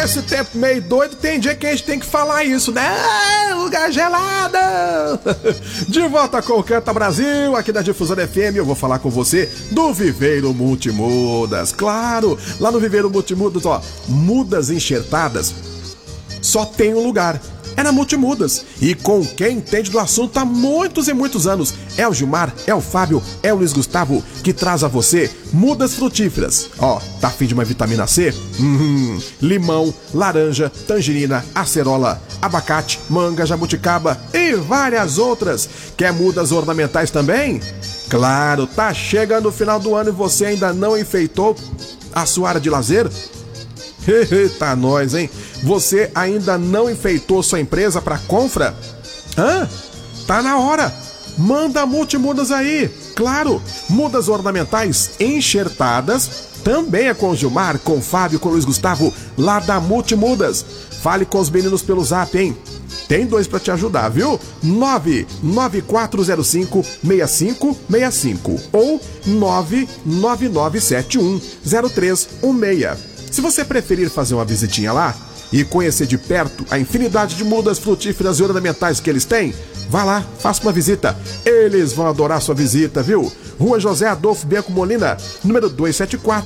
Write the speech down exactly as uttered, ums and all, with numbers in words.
nesse tempo meio doido, tem dia que a gente tem que falar isso, né? Lugar gelado! De volta com o Canta Brasil, aqui da Difusora F M, eu vou falar com você do Viveiro Multimudas. Claro, lá no Viveiro Multimudas, ó, mudas enxertadas, só tem um lugar. É na Multimudas. E com quem entende do assunto há muitos e muitos anos. É o Gilmar, é o Fábio, é o Luiz Gustavo, que traz a você mudas frutíferas. Ó, tá afim de uma vitamina C? Hum, limão, laranja, tangerina, acerola, abacate, manga, jabuticaba e várias outras. Quer mudas ornamentais também? Claro, tá chegando o final do ano e você ainda não enfeitou a sua área de lazer? Eita, nós, hein? Você ainda não enfeitou sua empresa para Confra? Hã? Tá na hora! Manda Multimudas aí! Claro, mudas ornamentais enxertadas também é com o Gilmar, com o Fábio, com o Luiz Gustavo, lá da Multimudas. Fale com os meninos pelo zap, hein? Tem dois pra te ajudar, viu? nove nove quatro zero cinco seis cinco seis cinco ou nove nove nove sete um zero três um seis. Se você preferir fazer uma visitinha lá e conhecer de perto a infinidade de mudas frutíferas e ornamentais que eles têm, vá lá, faça uma visita. Eles vão adorar sua visita, viu? Rua José Adolfo Bianco Molina, número duzentos e setenta e quatro,